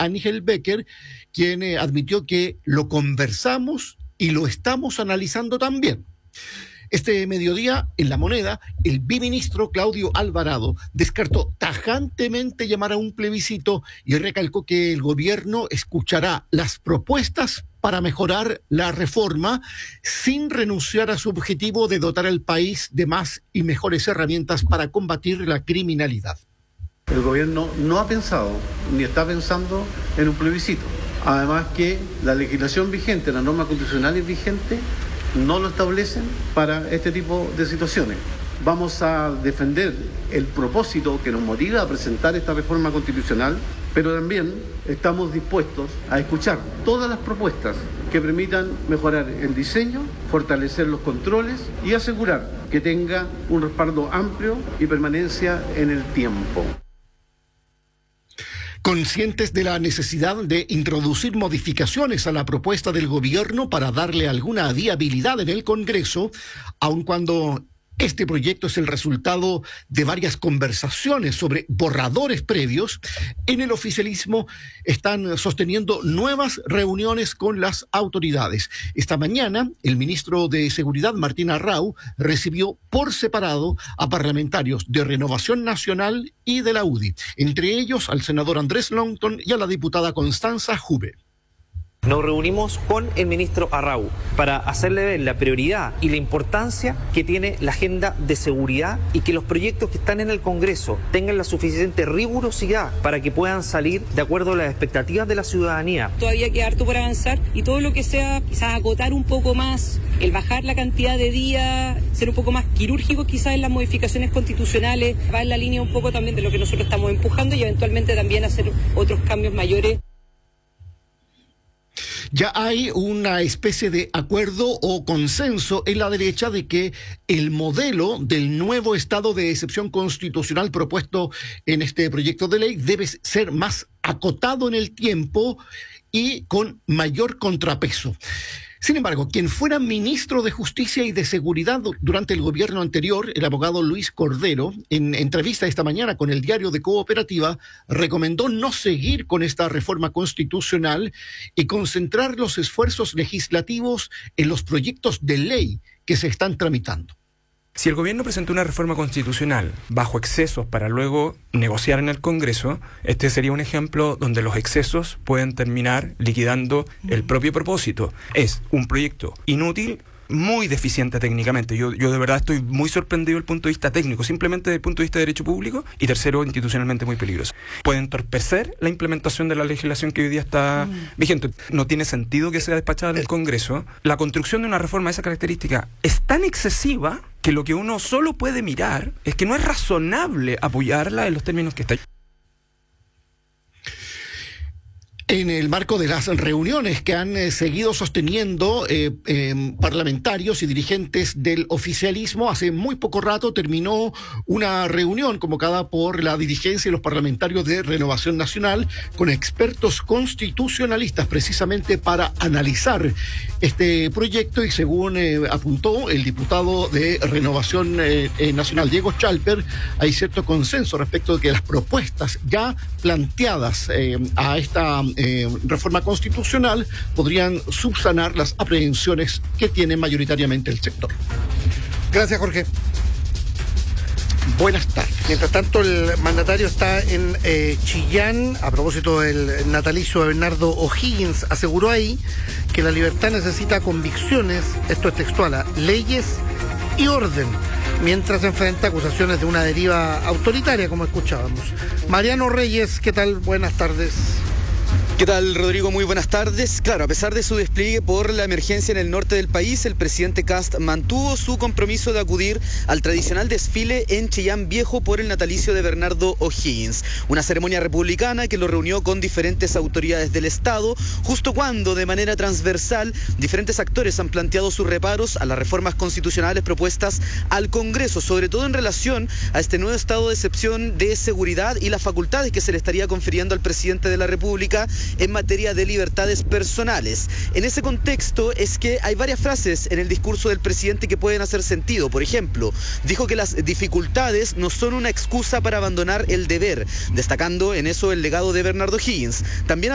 Ángel Becker, quien admitió que lo conversamos y lo estamos analizando también. Este mediodía, en La Moneda, el biministro Claudio Alvarado descartó tajantemente llamar a un plebiscito y recalcó que el gobierno escuchará las propuestas para mejorar la reforma sin renunciar a su objetivo de dotar al país de más y mejores herramientas para combatir la criminalidad. El gobierno no ha pensado ni está pensando en un plebiscito. Además que la legislación vigente, las normas constitucionales vigentes, no lo establecen para este tipo de situaciones. Vamos a defender el propósito que nos motiva a presentar esta reforma constitucional, pero también estamos dispuestos a escuchar todas las propuestas que permitan mejorar el diseño, fortalecer los controles y asegurar que tenga un respaldo amplio y permanencia en el tiempo. Conscientes de la necesidad de introducir modificaciones a la propuesta del gobierno para darle alguna viabilidad en el Congreso, aun cuando este proyecto es el resultado de varias conversaciones sobre borradores previos, en el oficialismo están sosteniendo nuevas reuniones con las autoridades. Esta mañana, el ministro de Seguridad, Martín Arrau, recibió por separado a parlamentarios de Renovación Nacional y de la UDI, entre ellos al senador Andrés Longton y a la diputada Constanza Jube. Nos reunimos con el ministro Arrau para hacerle ver la prioridad y la importancia que tiene la agenda de seguridad y que los proyectos que están en el Congreso tengan la suficiente rigurosidad para que puedan salir de acuerdo a las expectativas de la ciudadanía. Todavía queda harto por avanzar y todo lo que sea quizás acotar un poco más, el bajar la cantidad de días, ser un poco más quirúrgico quizás en las modificaciones constitucionales, va en la línea un poco también de lo que nosotros estamos empujando y eventualmente también hacer otros cambios mayores. Ya hay una especie de acuerdo o consenso en la derecha de que el modelo del nuevo estado de excepción constitucional propuesto en este proyecto de ley debe ser más acotado en el tiempo y con mayor contrapeso. Sin embargo, quien fuera ministro de Justicia y de Seguridad durante el gobierno anterior, el abogado Luis Cordero, en entrevista esta mañana con el diario de Cooperativa, recomendó no seguir con esta reforma constitucional y concentrar los esfuerzos legislativos en los proyectos de ley que se están tramitando. Si el gobierno presentó una reforma constitucional bajo excesos para luego negociar en el Congreso, este sería un ejemplo donde los excesos pueden terminar liquidando el propio propósito. Es un proyecto inútil, muy deficiente técnicamente. Yo de verdad estoy muy sorprendido desde el punto de vista técnico, simplemente desde el punto de vista de derecho público, y tercero, institucionalmente muy peligroso. Puede entorpecer la implementación de la legislación que hoy día está vigente. No tiene sentido que sea despachada en el Congreso. La construcción de una reforma de esa característica es tan excesiva que lo que uno solo puede mirar es que no es razonable apoyarla en los términos que está. En el marco de las reuniones que han seguido sosteniendo parlamentarios y dirigentes del oficialismo, hace muy poco rato terminó una reunión convocada por la dirigencia y los parlamentarios de Renovación Nacional con expertos constitucionalistas precisamente para analizar este proyecto y según apuntó el diputado de Renovación Nacional, Diego Chalper, hay cierto consenso respecto de que las propuestas ya planteadas a esta reforma constitucional podrían subsanar las aprehensiones que tiene mayoritariamente el sector. Gracias, Jorge. Buenas tardes. Mientras tanto, el mandatario está en Chillán. A propósito del natalicio de Bernardo O'Higgins, aseguró ahí que la libertad necesita convicciones, esto es textual, leyes y orden, mientras enfrenta acusaciones de una deriva autoritaria, como escuchábamos. Mariano Reyes, ¿qué tal? Buenas tardes. ¿Qué tal, Rodrigo? Muy buenas tardes. Claro, a pesar de su despliegue por la emergencia en el norte del país, el presidente Kast mantuvo su compromiso de acudir al tradicional desfile en Chillán Viejo por el natalicio de Bernardo O'Higgins. Una ceremonia republicana que lo reunió con diferentes autoridades del Estado, justo cuando, de manera transversal, diferentes actores han planteado sus reparos a las reformas constitucionales propuestas al Congreso, sobre todo en relación a este nuevo estado de excepción de seguridad y las facultades que se le estaría confiriendo al presidente de la República en materia de libertades personales. En ese contexto es que hay varias frases en el discurso del presidente que pueden hacer sentido. Por ejemplo, dijo que las dificultades no son una excusa para abandonar el deber, destacando en eso el legado de Bernardo O'Higgins. También